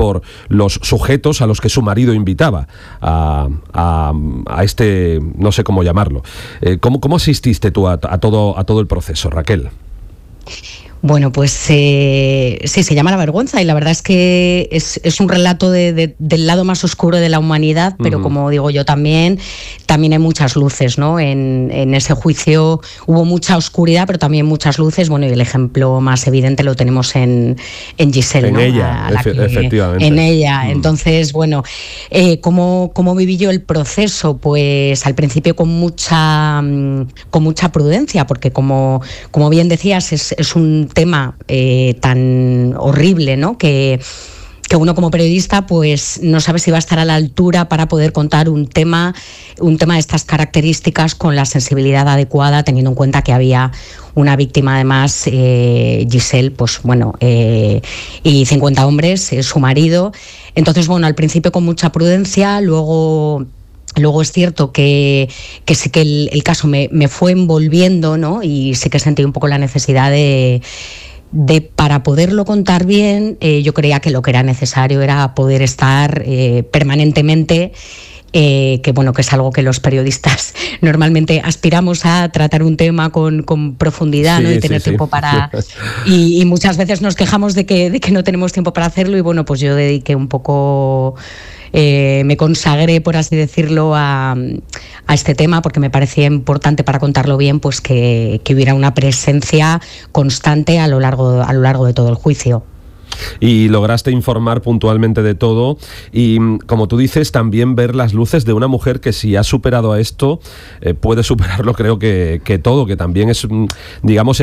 por los sujetos a los que su marido invitaba a este, no sé cómo llamarlo. ¿Cómo asististe tú a todo el proceso, Raquel? Bueno, pues sí, se llama La vergüenza, y la verdad es que es un relato del lado más oscuro de la humanidad, pero como digo yo también hay muchas luces, ¿no? En ese juicio hubo mucha oscuridad, pero también muchas luces. Bueno, y el ejemplo más evidente lo tenemos en Giselle, en, ¿no? Ella, efectivamente. En ella. Entonces, bueno, ¿cómo viví yo el proceso? Pues al principio con mucha prudencia, porque como bien decías, es un tema tan horrible, ¿no? Que uno como periodista pues no sabe si va a estar a la altura para poder contar un tema de estas características con la sensibilidad adecuada, teniendo en cuenta que había una víctima además, Giselle, pues bueno, y 50 hombres, su marido. Entonces, bueno, al principio con mucha prudencia, luego es cierto que sí que el caso me fue envolviendo, ¿no? Y sí que sentí un poco la necesidad de para poderlo contar bien, yo creía que lo que era necesario era poder estar permanentemente, que bueno, que es algo que los periodistas normalmente aspiramos a tratar un tema con profundidad, sí, ¿no? Y tener tiempo para... Y muchas veces nos quejamos de que no tenemos tiempo para hacerlo, y bueno, pues yo dediqué un poco... me consagré, por así decirlo, a este tema, porque me parecía importante para contarlo bien, pues que hubiera una presencia constante a lo largo de todo el juicio. Y lograste informar puntualmente de todo y, como tú dices, también ver las luces de una mujer que, si ha superado a esto, puede superarlo, creo que todo, que también es, digamos,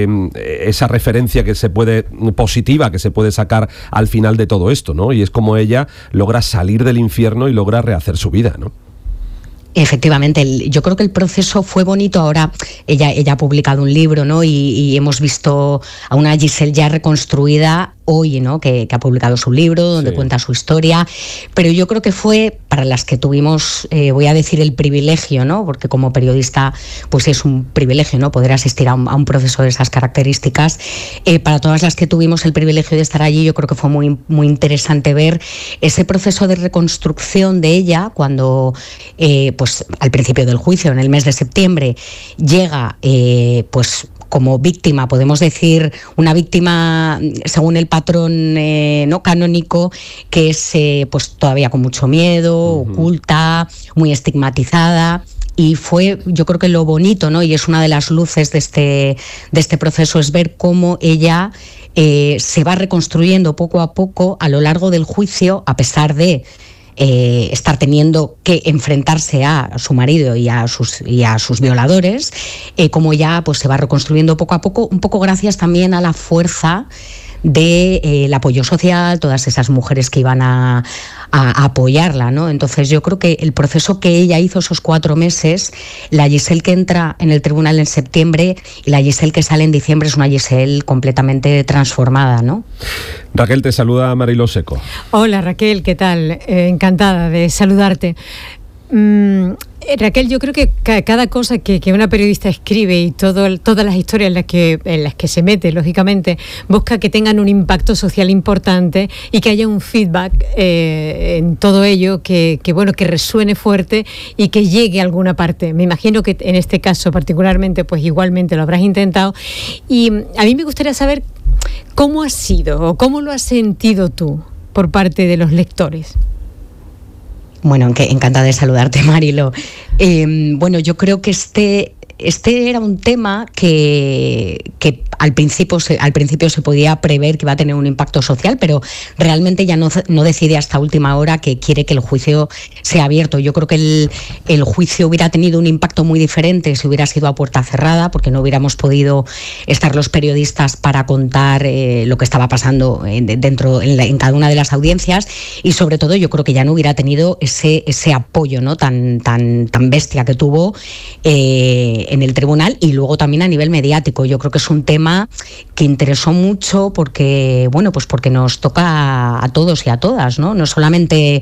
esa referencia positiva que se puede sacar al final de todo esto, ¿no? Y es como ella logra salir del infierno y logra rehacer su vida, ¿no? Efectivamente, yo creo que el proceso fue bonito. Ahora ella ha publicado un libro, ¿no? Y hemos visto a una Giselle ya reconstruida hoy, ¿no? Que ha publicado su libro donde cuenta su historia, pero yo creo que fue para las que tuvimos, voy a decir, el privilegio, ¿no? Porque como periodista pues es un privilegio, ¿no? Poder asistir a un proceso de esas características. Para todas las que tuvimos el privilegio de estar allí, yo creo que fue muy, muy interesante ver ese proceso de reconstrucción de ella cuando pues al principio del juicio, en el mes de septiembre, llega pues como víctima, podemos decir una víctima según el patrón no canónico, que es pues todavía con mucho miedo, oculta, muy estigmatizada. Y fue, yo creo que lo bonito, ¿no? Y es una de las luces de este proceso, es ver cómo ella se va reconstruyendo poco a poco a lo largo del juicio, a pesar de estar teniendo que enfrentarse a su marido y a sus violadores, como ya pues se va reconstruyendo poco a poco, un poco gracias también a la fuerza del apoyo social, todas esas mujeres que iban a apoyarla, ¿no? Entonces yo creo que el proceso que ella hizo esos 4 meses, la Giselle que entra en el tribunal en septiembre y la Giselle que sale en diciembre, es una Giselle completamente transformada, ¿no? Raquel, te saluda Mariló Seco. Hola Raquel, ¿qué tal? Encantada de saludarte. Raquel, yo creo que cada cosa que una periodista escribe y todas las historias en las que se mete, lógicamente, busca que tengan un impacto social importante y que haya un feedback en todo ello que resuene fuerte y que llegue a alguna parte. Me imagino que en este caso particularmente, pues igualmente lo habrás intentado. Y a mí me gustaría saber cómo ha sido o cómo lo has sentido tú por parte de los lectores. Bueno, encantada de saludarte, Marilo. Bueno, yo creo que este era un tema que al principio se podía prever que iba a tener un impacto social, pero realmente ya no decide hasta última hora que quiere que el juicio sea abierto. Yo creo que el juicio hubiera tenido un impacto muy diferente si hubiera sido a puerta cerrada, porque no hubiéramos podido estar los periodistas para contar lo que estaba pasando en cada una de las audiencias, y sobre todo yo creo que ya no hubiera tenido ese apoyo, ¿no? tan bestia que tuvo en el tribunal y luego también a nivel mediático. Yo creo que es un tema que interesó mucho porque, bueno, pues porque nos toca a todos y a todas, ¿no? No solamente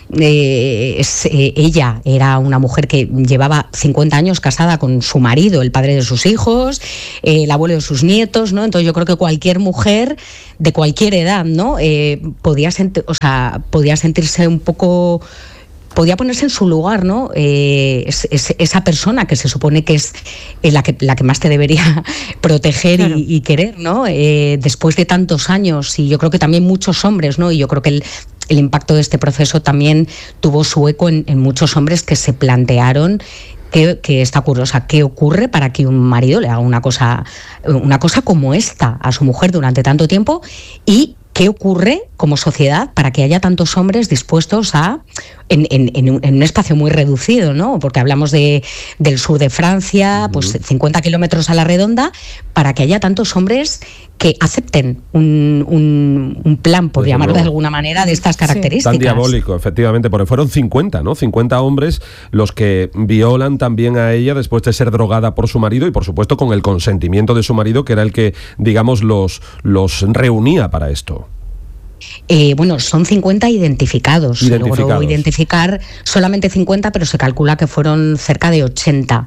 ella era una mujer que llevaba 50 años casada con su marido, el padre de sus hijos, el abuelo de sus nietos, ¿no? Entonces yo creo que cualquier mujer de cualquier edad, ¿no? Podía sentirse un poco... Podía ponerse en su lugar, ¿no? Esa persona que se supone que es la que más te debería proteger, claro, y querer, ¿no? Después de tantos años, y yo creo que también muchos hombres, ¿no? Y yo creo que el impacto de este proceso también tuvo su eco en muchos hombres que se plantearon que está curiosa, ¿qué ocurre para que un marido le haga una cosa como esta a su mujer durante tanto tiempo? Y ¿qué ocurre como sociedad para que haya tantos hombres dispuestos a, en un espacio muy reducido, ¿no? Porque hablamos del sur de Francia, pues 50 kilómetros a la redonda, para que haya tantos hombres que acepten un plan, por llamarlo de alguna manera, de estas características. Tan diabólico, efectivamente, porque fueron 50, ¿no? 50 hombres los que violan también a ella después de ser drogada por su marido y, por supuesto, con el consentimiento de su marido, que era el que, digamos, los reunía para esto. Bueno, son 50 identificados. Se logró identificar solamente 50, pero se calcula que fueron cerca de 80.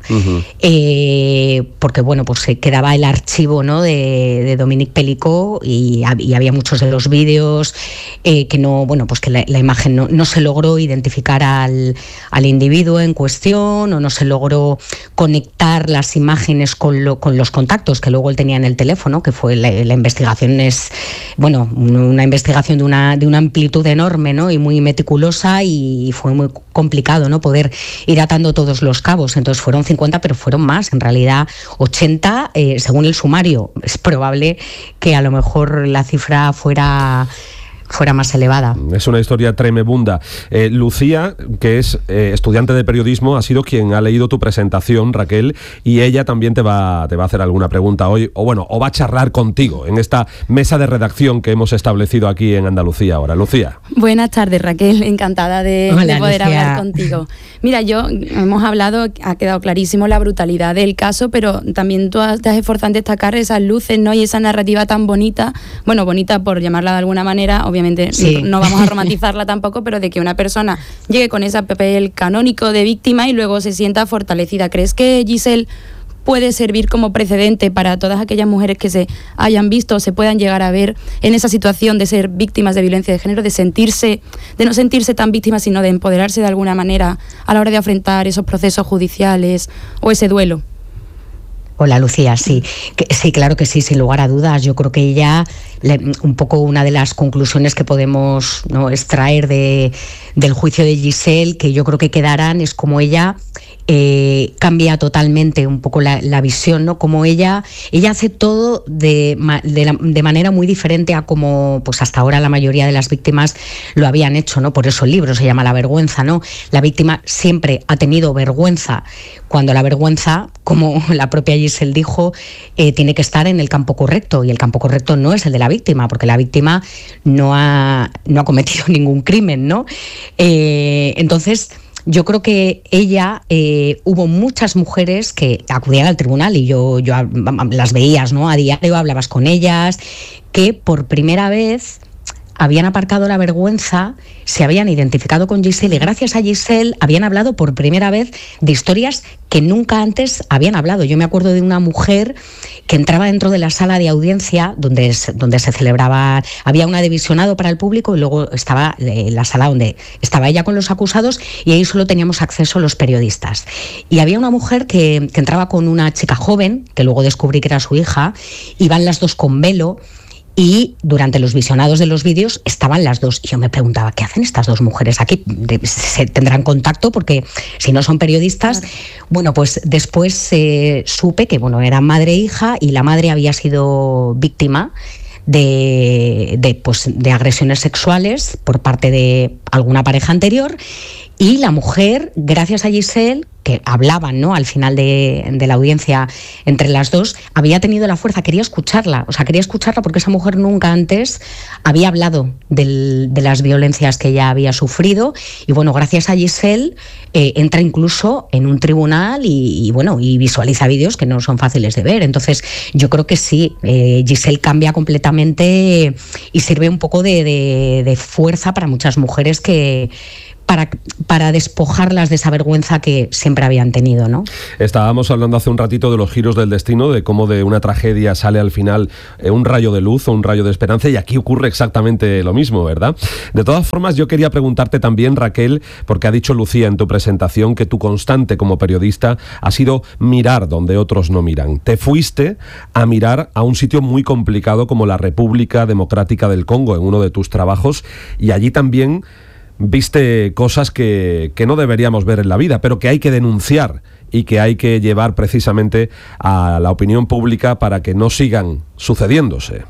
Porque, bueno, pues se quedaba el archivo, ¿no? de Dominique Pellicot y había muchos de los vídeos que no, bueno, pues que la imagen no se logró identificar al individuo en cuestión, o no se logró conectar las imágenes con los contactos que luego él tenía en el teléfono, que fue la investigación es, bueno, una investigación de una amplitud enorme, ¿no? Y muy meticulosa, y fue muy complicado, ¿no? Poder ir atando todos los cabos. Entonces fueron 50, pero fueron más, en realidad 80, según el sumario. Es probable que a lo mejor la cifra fuera más elevada. Es una historia tremebunda. Lucía, que es estudiante de periodismo, ha sido quien ha leído tu presentación, Raquel, y ella también te va a hacer alguna pregunta hoy, o va a charlar contigo en esta mesa de redacción que hemos establecido aquí en Andalucía ahora. Lucía. Buenas tardes, Raquel, encantada de poder Lucía. Hablar contigo. Mira, hemos hablado, ha quedado clarísimo la brutalidad del caso, pero también tú te has esforzado en destacar esas luces, ¿no? Y esa narrativa tan bonita, bueno, bonita por llamarla de alguna manera, obviamente sí. No vamos a romantizarla tampoco, pero de que una persona llegue con ese papel canónico de víctima y luego se sienta fortalecida. ¿Crees que Giselle puede servir como precedente para todas aquellas mujeres que se hayan visto o se puedan llegar a ver en esa situación de ser víctimas de violencia de género, de no sentirse tan víctimas, sino de empoderarse de alguna manera a la hora de afrontar esos procesos judiciales o ese duelo? Hola, Lucía, sí, claro que sí, sin lugar a dudas. Yo creo que ella, un poco una de las conclusiones que podemos, ¿no?, extraer del juicio de Giselle, que yo creo que quedarán, es como ella cambia totalmente un poco la visión, ¿no? Como ella hace todo de manera muy diferente a como pues hasta ahora la mayoría de las víctimas lo habían hecho, ¿no? Por eso el libro se llama La vergüenza, ¿no? La víctima siempre ha tenido vergüenza, cuando la vergüenza, como la propia Giselle dijo, tiene que estar en el campo correcto, y el campo correcto no es el de la víctima, porque la víctima no ha cometido ningún crimen, ¿no? Entonces, yo creo que ella, hubo muchas mujeres que acudían al tribunal, y yo las veías, ¿no? A diario, hablabas con ellas, que por primera vez habían aparcado la vergüenza, se habían identificado con Giselle, y gracias a Giselle habían hablado por primera vez de historias que nunca antes habían hablado. Yo me acuerdo de una mujer que entraba dentro de la sala de audiencia donde se celebraba, había un divisionado para el público, y luego estaba la sala donde estaba ella con los acusados, y ahí solo teníamos acceso los periodistas. Y había una mujer que entraba con una chica joven, que luego descubrí que era su hija, iban las dos con velo, y durante los visionados de los vídeos estaban las dos, y yo me preguntaba, ¿qué hacen estas dos mujeres aquí? ¿Se tendrán contacto? Porque si no son periodistas. Claro. Bueno, pues después supe que eran madre e hija, y la madre había sido víctima de agresiones sexuales por parte de alguna pareja anterior, Y la mujer, gracias a Giselle, que hablaban, ¿no?, al final de la audiencia entre las dos, había tenido la fuerza, quería escucharla porque esa mujer nunca antes había hablado de las violencias que ella había sufrido, y bueno, gracias a Giselle entra incluso en un tribunal y visualiza vídeos que no son fáciles de ver. Entonces yo creo que sí, Giselle cambia completamente y sirve un poco de fuerza para muchas mujeres que para despojarlas de esa vergüenza que siempre habían tenido, ¿no? Estábamos hablando hace un ratito de los giros del destino, de cómo de una tragedia sale al final un rayo de luz o un rayo de esperanza, y aquí ocurre exactamente lo mismo, ¿verdad? De todas formas, yo quería preguntarte también, Raquel, porque ha dicho Lucía en tu presentación que tu constante como periodista ha sido mirar donde otros no miran. Te fuiste a mirar a un sitio muy complicado como la República Democrática del Congo en uno de tus trabajos, y allí también viste cosas que no deberíamos ver en la vida, pero que hay que denunciar y que hay que llevar precisamente a la opinión pública para que no sigan sucediéndose.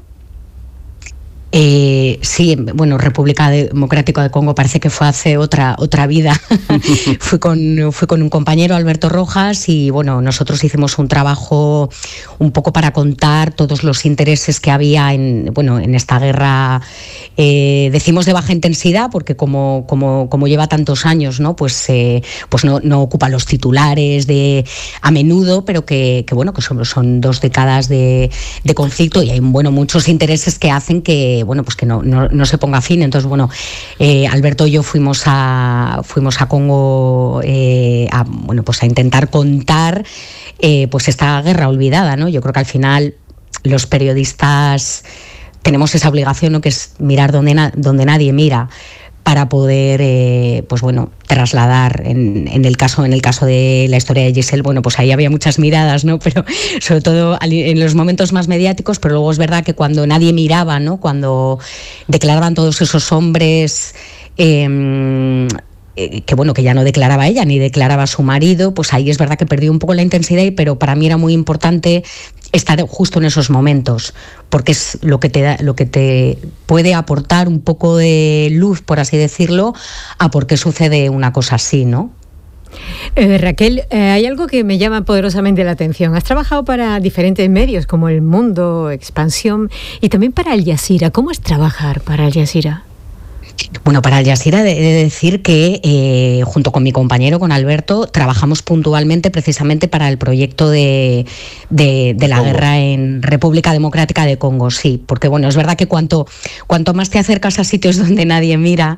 Sí, bueno, República Democrática de Congo parece que fue hace otra vida. Fui con un compañero, Alberto Rojas, y bueno, nosotros hicimos un trabajo un poco para contar todos los intereses que había en esta guerra, decimos de baja intensidad, porque como lleva tantos años, ¿no? Pues no ocupa los titulares a menudo, pero que son 2 décadas de conflicto, y hay muchos intereses que hacen que no se ponga fin. Entonces, Alberto y yo fuimos a Congo a intentar contar esta guerra olvidada, ¿no? Yo creo que al final los periodistas tenemos esa obligación, ¿no?, que es mirar donde nadie mira, para poder trasladar en el caso de la historia de Giselle, pues ahí había muchas miradas, ¿no?, pero sobre todo en los momentos más mediáticos. Pero luego es verdad que cuando nadie miraba, ¿no?, cuando declaraban todos esos hombres que ya no declaraba ella ni declaraba su marido, pues ahí es verdad que perdió un poco la intensidad, pero para mí era muy importante estar justo en esos momentos, porque es lo que te puede aportar un poco de luz, por así decirlo, a por qué sucede una cosa así, ¿no? Raquel, hay algo que me llama poderosamente la atención. Has trabajado para diferentes medios como El Mundo, Expansión, y también para Al Jazeera. ¿Cómo es trabajar para Al Jazeera? Bueno, para Al Jazeera he de decir que junto con mi compañero, con Alberto, trabajamos puntualmente precisamente para el proyecto de la guerra en República Democrática de Congo, sí, porque es verdad que cuanto más te acercas a sitios donde nadie mira,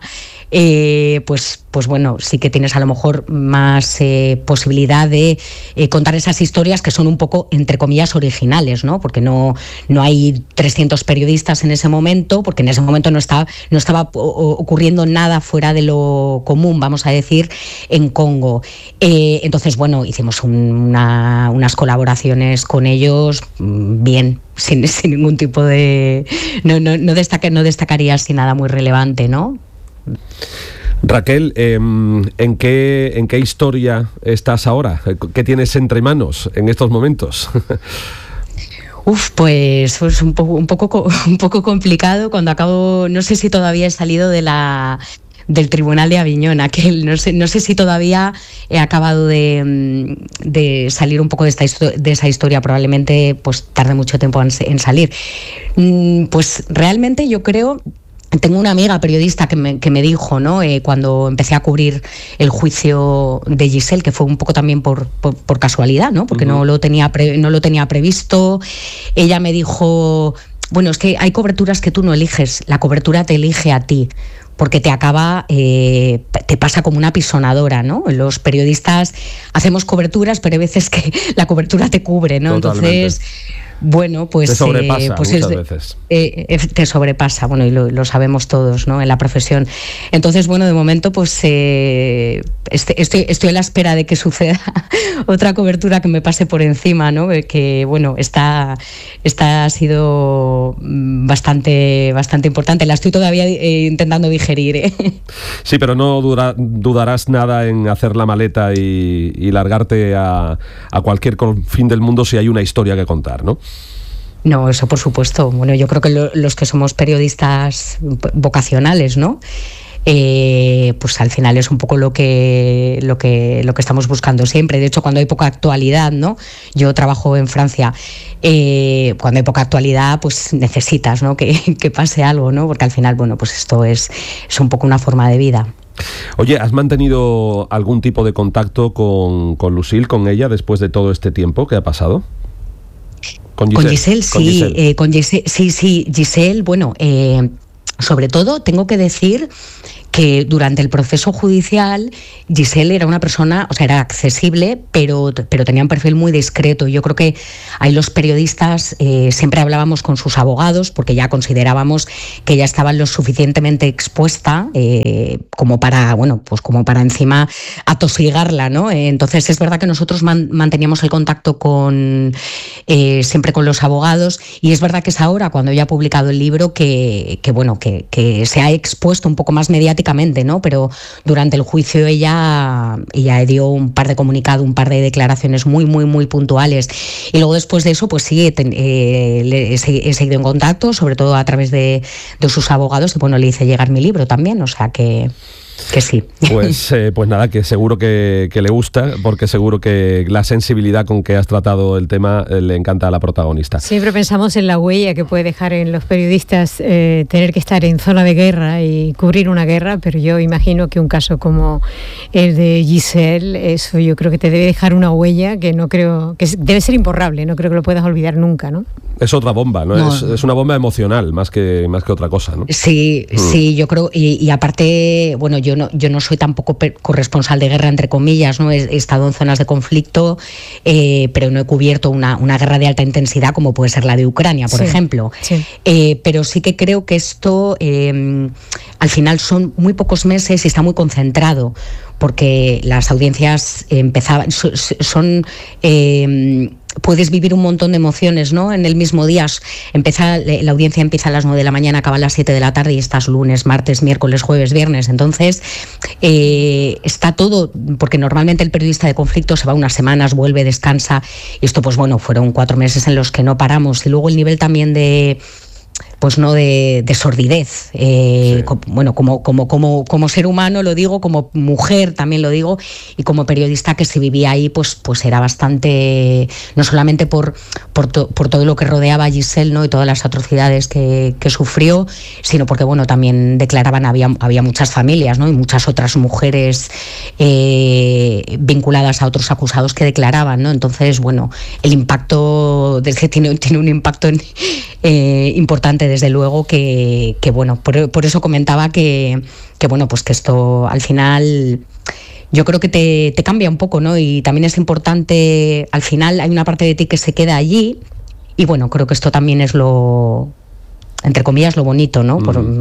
sí que tienes a lo mejor más posibilidad de contar esas historias que son un poco, entre comillas, originales, ¿no? Porque no hay 300 periodistas en ese momento, porque en ese momento no estaba ocurriendo nada fuera de lo común, vamos a decir, en Congo. Entonces, hicimos unas colaboraciones con ellos bien, sin ningún tipo de... No destacaría así nada muy relevante, ¿no? Raquel, ¿en qué historia estás ahora? ¿Qué tienes entre manos en estos momentos? Pues un poco complicado. Cuando acabo, no sé si todavía he salido del Tribunal de Aviñón, no sé si todavía he acabado de salir un poco de esa historia. Probablemente tarde mucho tiempo en salir. Pues realmente yo creo... Tengo una amiga periodista que me dijo, ¿no?, cuando empecé a cubrir el juicio de Giselle, que fue un poco también por casualidad, ¿no?, porque no lo tenía previsto. Ella me dijo, es que hay coberturas que tú no eliges, la cobertura te elige a ti, porque te pasa como una pisonadora, ¿no? Los periodistas hacemos coberturas, pero hay veces que la cobertura te cubre, ¿no? Totalmente. Entonces... pues te sobrepasa muchas veces. Te sobrepasa, y lo sabemos todos, ¿no?, en la profesión. Entonces, de momento, estoy a la espera de que suceda otra cobertura que me pase por encima, ¿no?, que, esta ha sido bastante importante. La estoy todavía intentando digerir, ¿eh? Sí, pero no dudarás nada en hacer la maleta y largarte a cualquier fin del mundo si hay una historia que contar, ¿no? No, eso por supuesto. Yo creo que los que somos periodistas vocacionales, ¿no?, pues al final es un poco lo que estamos buscando siempre. De hecho, cuando hay poca actualidad, ¿no? Yo trabajo en Francia, cuando hay poca actualidad, pues necesitas, ¿no? que pase algo, ¿no? Porque al final, bueno, pues esto es un poco una forma de vida. Oye, ¿has mantenido algún tipo de contacto con Lucille, con ella, después de todo este tiempo que ha pasado? Con Giselle, sí. Giselle, bueno, sobre todo tengo que decir que durante el proceso judicial Giselle era una persona, o sea, era accesible, pero tenía un perfil muy discreto. Yo creo que ahí los periodistas siempre hablábamos con sus abogados porque ya considerábamos que ella estaba lo suficientemente expuesta como para, bueno, pues como para encima atosigarla, ¿no? Entonces es verdad que nosotros manteníamos el contacto siempre con los abogados, y es verdad que es ahora cuando ella ha publicado el libro que se ha expuesto un poco más mediáticamente, ¿no? Pero durante el juicio ella dio un par de comunicados, un par de declaraciones muy, muy, muy puntuales. Y luego después de eso, pues sí, he seguido en contacto, sobre todo a través de sus abogados, y bueno, le hice llegar mi libro también, o sea que sí. Pues nada, que seguro que le gusta, porque seguro que la sensibilidad con que has tratado el tema le encanta a la protagonista. Siempre pensamos en la huella que puede dejar en los periodistas tener que estar en zona de guerra y cubrir una guerra, pero yo imagino que un caso como el de Giselle, eso yo creo que te debe dejar una huella que no creo, que debe ser imborrable, no creo que lo puedas olvidar nunca, ¿no? Es otra bomba, ¿no? Es una bomba emocional más que otra cosa, ¿no? Sí, yo creo, y aparte, bueno, yo no soy tampoco corresponsal de guerra, entre comillas, ¿no? He estado en zonas de conflicto, pero no he cubierto una guerra de alta intensidad como puede ser la de Ucrania, por ejemplo. Sí. Pero sí que creo que esto al final son muy pocos meses y está muy concentrado, porque las audiencias empezaban, puedes vivir un montón de emociones, ¿no? En el mismo día. La audiencia empieza a las 9 de la mañana, acaba a las 7 de la tarde y estás lunes, martes, miércoles, jueves, viernes. Entonces, está todo, porque normalmente el periodista de conflicto se va unas semanas, vuelve, descansa. Y esto, pues bueno, fueron 4 meses en los que no paramos. Y luego el nivel también de sordidez, sí. Bueno, como ser humano lo digo, como mujer también lo digo, y como periodista que se vivía ahí, pues era bastante, no solamente por todo lo que rodeaba a Giselle, ¿no? Y todas las atrocidades que sufrió, sino porque bueno, también declaraban, había muchas familias, ¿no? Y muchas otras mujeres vinculadas a otros acusados que declaraban, ¿no? Entonces, bueno, el impacto tiene un impacto importante, desde luego, que bueno, por eso comentaba que bueno, pues que esto al final yo creo que te cambia un poco, ¿no? Y también es importante, al final hay una parte de ti que se queda allí, y bueno, creo que esto también es lo, entre comillas, lo bonito, ¿no?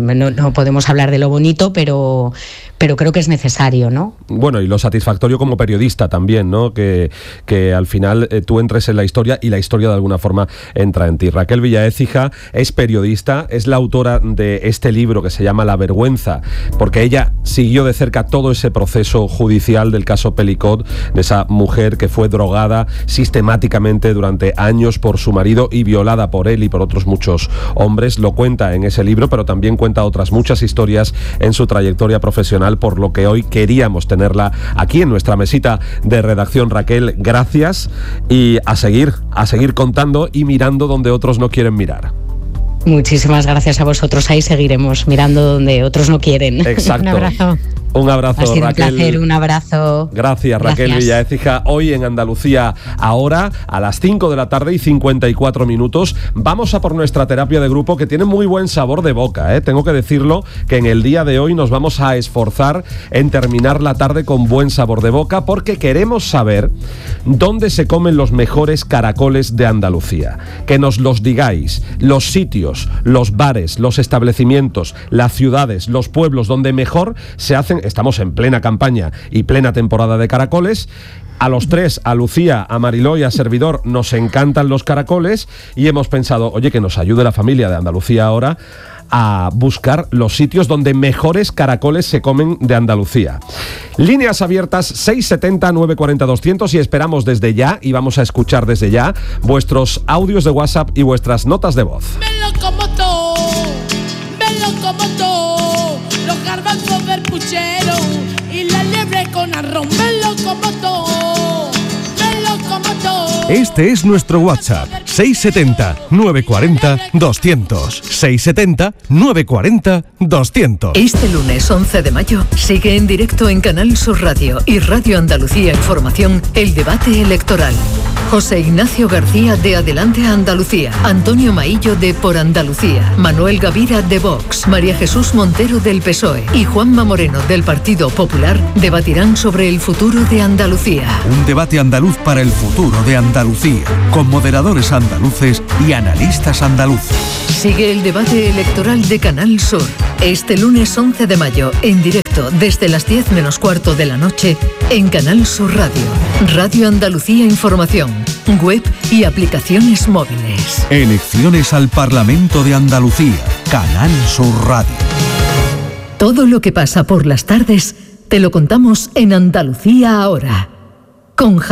No podemos hablar de lo bonito, pero creo que es necesario, ¿no? Bueno, y lo satisfactorio como periodista también, ¿no? Que al final tú entres en la historia y la historia de alguna forma entra en ti. Raquel Villaécija es periodista, es la autora de este libro que se llama La vergüenza, porque ella siguió de cerca todo ese proceso judicial del caso Pelicot, de esa mujer que fue drogada sistemáticamente durante años por su marido y violada por él y por otros muchos hombres. Lo cuenta en ese libro, pero también cuenta otras muchas historias en su trayectoria profesional, por lo que hoy queríamos tenerla aquí en nuestra mesita de redacción. Raquel, gracias, y a seguir contando y mirando donde otros no quieren mirar. Muchísimas gracias a vosotros. Ahí seguiremos mirando donde otros no quieren. Exacto. Un abrazo. Un abrazo, ha sido Raquel. Un placer, un abrazo. Gracias, Raquel Villaécija. Hoy en Andalucía Ahora, a las 5 de la tarde y 54 minutos, vamos a por nuestra terapia de grupo, que tiene muy buen sabor de boca, ¿eh? Tengo que decirlo, que en el día de hoy nos vamos a esforzar en terminar la tarde con buen sabor de boca, porque queremos saber dónde se comen los mejores caracoles de Andalucía. Que nos los digáis, los sitios, los bares, los establecimientos, las ciudades, los pueblos donde mejor se hacen. Estamos en plena campaña y plena temporada de caracoles. A los tres, a Lucía, a Mariló y a servidor, nos encantan los caracoles, y hemos pensado, oye, que nos ayude la familia de Andalucía Ahora a buscar los sitios donde mejores caracoles se comen de Andalucía. Líneas abiertas 670-940-200, y esperamos desde ya, y vamos a escuchar desde ya vuestros audios de WhatsApp y vuestras notas de voz. Me lo como todo, los garbanzos de del puchero y la liebre con arroz, me lo como todo, me lo como todo. Este es nuestro WhatsApp, 670-940-200, 670-940-200. Este lunes 11 de mayo sigue en directo en Canal Sur Radio y Radio Andalucía Información el debate electoral. José Ignacio García de Adelante Andalucía, Antonio Maillo de Por Andalucía, Manuel Gavira de Vox, María Jesús Montero del PSOE y Juanma Moreno del Partido Popular debatirán sobre el futuro de Andalucía. Un debate andaluz para el futuro de Andalucía, con moderadores andaluces y analistas andaluces. Sigue el debate electoral de Canal Sur, este lunes 11 de mayo, en directo desde las 10 menos cuarto de la noche, en Canal Sur Radio, Radio Andalucía Información, web y aplicaciones móviles. Elecciones al Parlamento de Andalucía, Canal Sur Radio. Todo lo que pasa por las tardes te lo contamos en Andalucía Ahora, con